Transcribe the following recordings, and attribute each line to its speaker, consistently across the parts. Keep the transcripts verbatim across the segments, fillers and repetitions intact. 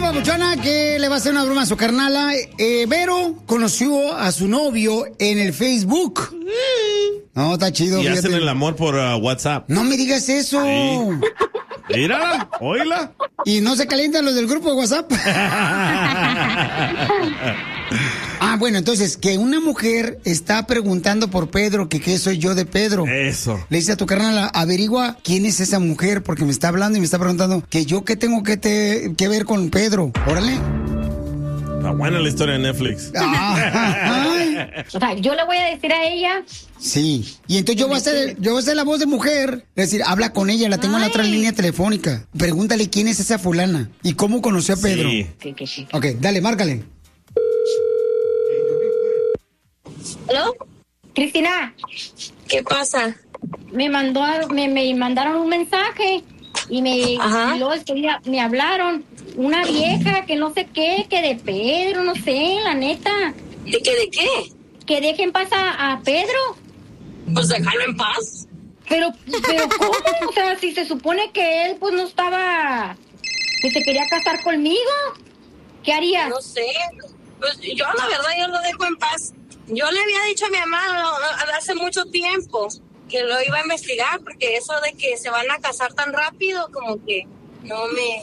Speaker 1: papuchona que le va a hacer una broma a su carnala. Eh, Vero conoció a su novio en el Facebook. No, está chido.
Speaker 2: Y
Speaker 1: fíjate.
Speaker 2: hacen el amor por uh, WhatsApp.
Speaker 1: No me digas eso.
Speaker 2: Sí. Mírala, oíla.
Speaker 1: Y no se calientan los del grupo de WhatsApp. Ah, bueno, entonces, que una mujer está preguntando por Pedro, que qué soy yo de Pedro.
Speaker 2: Eso.
Speaker 1: Le dice a tu carnal, averigua quién es esa mujer, porque me está hablando y me está preguntando que yo qué tengo que, te, que ver con Pedro. Órale.
Speaker 2: Está buena la historia de Netflix.
Speaker 1: Ah,
Speaker 3: o sea, yo le voy a decir a ella.
Speaker 1: Sí. Y entonces yo voy a hacer, yo voy a hacer la voz de mujer. Es decir, habla con ella, la tengo Ay. en la otra línea telefónica. Pregúntale quién es esa fulana y cómo conoció a Pedro.
Speaker 2: Sí.
Speaker 3: Sí, sí, sí.
Speaker 1: Ok, dale, márcale.
Speaker 3: ¿Aló? Cristina.
Speaker 4: ¿Qué pasa?
Speaker 3: Me mandó, me, me mandaron un mensaje y me,
Speaker 4: Ajá.
Speaker 3: y luego este día me hablaron una vieja que no sé qué, que de Pedro, no sé, la neta.
Speaker 4: ¿De qué, de qué?
Speaker 3: Que dejen paz a, a Pedro.
Speaker 4: Pues déjalo en paz.
Speaker 3: Pero, pero ¿cómo? O sea, si se supone que él pues no estaba, que se quería casar conmigo, ¿qué haría?
Speaker 4: No sé, pues yo la verdad yo lo dejo en paz. Yo le había dicho a mi mamá no, hace mucho tiempo que lo iba a investigar porque eso de que se van a casar tan rápido como que no me...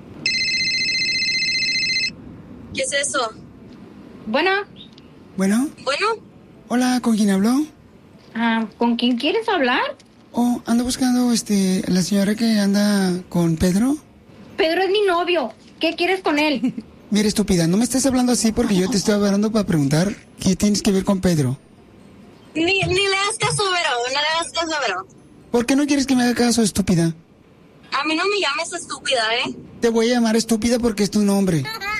Speaker 4: ¿Qué es eso?
Speaker 3: Bueno.
Speaker 1: Bueno.
Speaker 4: Bueno.
Speaker 1: Hola, ¿con quién habló?
Speaker 3: Ah, ¿con quién quieres hablar?
Speaker 1: Oh, ando buscando, este, la señora que anda con Pedro.
Speaker 3: Pedro es mi novio. ¿Qué quieres con él?
Speaker 1: Mira, estúpida, no me estés hablando así porque yo te estoy hablando para preguntar qué tienes que ver con Pedro.
Speaker 4: Ni, ni le das caso, Vero, no le das caso, Vero.
Speaker 1: ¿Por qué no quieres que me haga caso, estúpida?
Speaker 4: A mí no me llames estúpida, ¿eh?
Speaker 1: Te voy a llamar estúpida porque es tu nombre.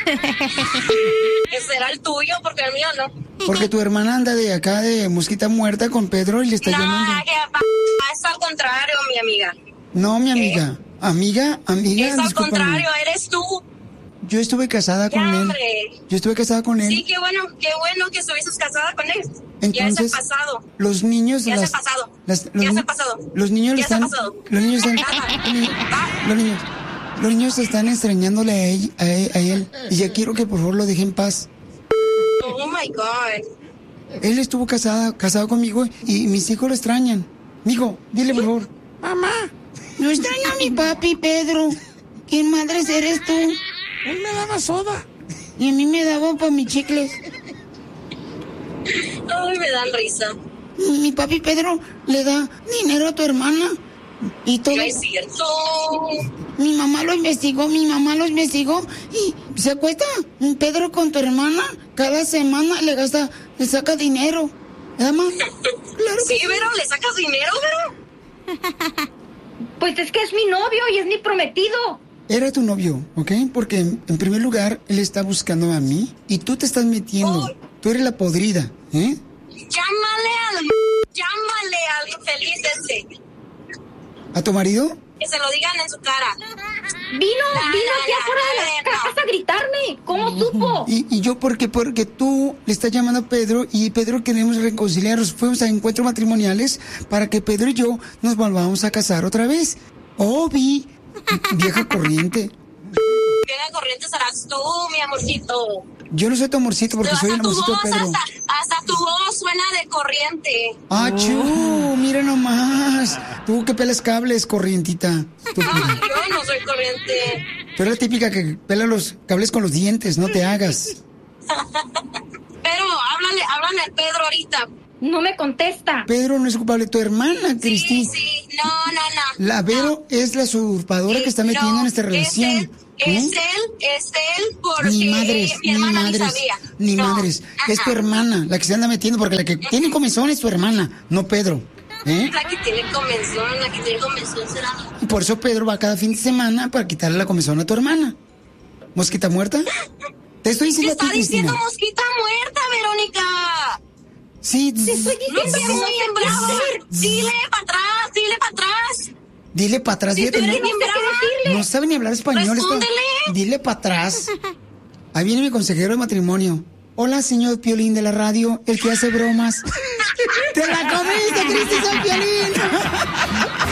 Speaker 4: Será el tuyo, porque el mío no.
Speaker 1: Porque tu hermana anda de acá de mosquita muerta con Pedro y le está
Speaker 4: no,
Speaker 1: llamando.
Speaker 4: No, que es al contrario, mi amiga.
Speaker 1: No, mi amiga. ¿Eh? Amiga, amiga,
Speaker 4: es al
Speaker 1: discúlpame.
Speaker 4: contrario, eres tú.
Speaker 1: Yo estuve casada
Speaker 4: ya,
Speaker 1: con
Speaker 4: hombre.
Speaker 1: él. Yo estuve casada con él.
Speaker 4: Sí, qué bueno, qué bueno que estuviste casada con él.
Speaker 1: Entonces,
Speaker 4: ya es el pasado.
Speaker 1: Los niños...
Speaker 4: Ya
Speaker 1: las,
Speaker 4: es el pasado.
Speaker 1: Las, los,
Speaker 4: ya es el pasado.
Speaker 1: Los niños
Speaker 4: ya
Speaker 1: están...
Speaker 4: es el pasado.
Speaker 1: Los niños están... los niños... Los niños están extrañándole a él, a él, a él. Y ya quiero que por favor lo deje en paz.
Speaker 4: Oh, my God.
Speaker 1: Él estuvo casada, casado conmigo y mis hijos lo extrañan. Mijo, dile por favor. Mamá, no extraño a mi papi, Pedro. ¿Quién madres eres tú? Él me daba soda. Y a mí me daba para mis chicles.
Speaker 4: Ay, me dan risa.
Speaker 1: Mi papi Pedro le da dinero a tu hermana. Y todo.
Speaker 4: No es cierto.
Speaker 1: Mi mamá lo investigó, mi mamá lo investigó y se acuesta Pedro con tu hermana. Cada semana le gasta, le saca dinero. ¿Verdad, mamá?
Speaker 4: Claro sí, sí, Vero, ¿le sacas dinero, Vero?
Speaker 3: Pues es que es mi novio y es mi prometido.
Speaker 1: Era tu novio, ¿ok? Porque en primer lugar, él está buscando a mí y tú te estás metiendo. Oh. Tú eres la podrida, ¿eh?
Speaker 4: Llámale al... Llámale al infeliz ese.
Speaker 1: ¿A tu marido?
Speaker 4: Que se lo digan en su cara.
Speaker 3: Vino, la, vino aquí la, afuera la, de la casa no. a gritarme. ¿Cómo uh-huh. supo?
Speaker 1: ¿Y, y yo por qué? Porque tú le estás llamando a Pedro y Pedro queremos reconciliarnos. Fuimos a encuentros matrimoniales para que Pedro y yo nos volvamos a casar otra vez. Oh, vi... Vieja corriente.
Speaker 4: Vieja corriente serás tú, mi amorcito.
Speaker 1: Yo no soy tu amorcito porque soy el amorcito
Speaker 4: voz,
Speaker 1: de Pedro.
Speaker 4: Hasta, hasta tu voz suena de corriente.
Speaker 1: Ah, chu, mira nomás. Tú que pelas cables, corrientita.
Speaker 4: Ah, yo no soy corriente.
Speaker 1: Tú eres la típica que pela los cables con los dientes, no te hagas.
Speaker 4: Pero háblale, háblale al Pedro ahorita.
Speaker 3: No me contesta.
Speaker 1: Pedro no es culpable, tu hermana, Cristina.
Speaker 4: Sí, sí, no, no, no.
Speaker 1: La Vero
Speaker 4: no.
Speaker 1: es la usurpadora eh, que está metiendo no, en esta relación.
Speaker 4: Es él, ¿eh? es él, es él porque
Speaker 1: ni madres,
Speaker 4: mi hermana
Speaker 1: ni madres,
Speaker 4: ni sabía.
Speaker 1: Ni
Speaker 4: no.
Speaker 1: madres. Ajá. Es tu hermana la que se anda metiendo porque la que uh-huh. tiene comezón es tu hermana, no Pedro. ¿Eh?
Speaker 4: La que tiene comezón, la que tiene comezón será.
Speaker 1: Y por eso Pedro va cada fin de semana para quitarle la comezón a tu hermana. ¿Mosquita muerta? Te estoy diciendo
Speaker 4: Te
Speaker 1: a ti,
Speaker 4: está diciendo
Speaker 1: Cristina.
Speaker 4: mosquita muerta, Verónica.
Speaker 1: Sí.
Speaker 3: Te estoy diciendo
Speaker 4: no,
Speaker 3: que no
Speaker 4: te bravo. Dile para atrás, dile para atrás.
Speaker 1: Dile para atrás.
Speaker 4: Sí,
Speaker 1: Dile, no,
Speaker 4: no,
Speaker 1: no sabe ni hablar español. Esto. Dile para atrás. Ahí viene mi consejero de matrimonio. Hola, señor Piolín de la radio, el que hace bromas. ¡Te la comiste, Cristi, Piolín!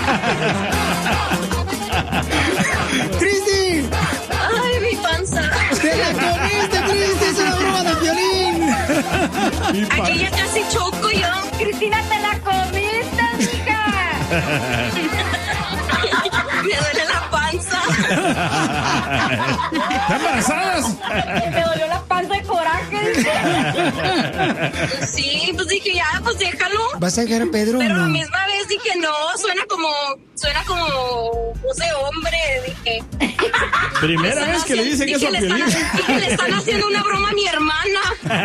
Speaker 1: ¡Cristi!
Speaker 4: ¡Ay, mi panza! Aquí ya casi choco yo.
Speaker 3: Cristina, te la comiste, mija.
Speaker 4: Me duele la panza.
Speaker 2: ¿Están embarazadas?
Speaker 3: Me dolió la panza de coraje.
Speaker 4: Sí, pues dije, ya, pues déjalo.
Speaker 1: ¿Vas a dejar a Pedro
Speaker 4: Pero
Speaker 1: o
Speaker 4: a la
Speaker 1: no?
Speaker 4: misma vez dije, no, suena como, suena como voz de hombre, dije.
Speaker 2: Primera vez que le dicen
Speaker 4: dije,
Speaker 2: eso a
Speaker 4: le están,
Speaker 2: Piolín.
Speaker 4: dije, le están haciendo una broma a mi hermana.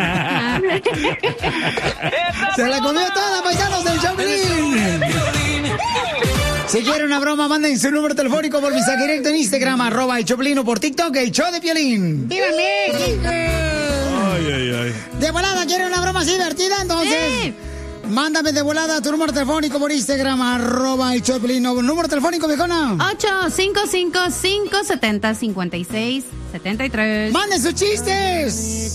Speaker 1: Se la comió toda, paisanos del Choplin. Si quiere una broma, manden su número telefónico por mensaje directo en Instagram, arroba el Choplin, o por TikTok, el show de Piolín. ¡Viva México!
Speaker 2: Ay, ay, ay.
Speaker 1: De volada, ¿quiere una broma así divertida? Entonces,
Speaker 5: Sí.
Speaker 1: mándame de volada tu número telefónico por Instagram, arroba el Choplin. O número telefónico, viejona.
Speaker 5: ocho cinco cinco, cinco siete cero, cinco seis siete tres.
Speaker 1: ¡Manden sus chistes!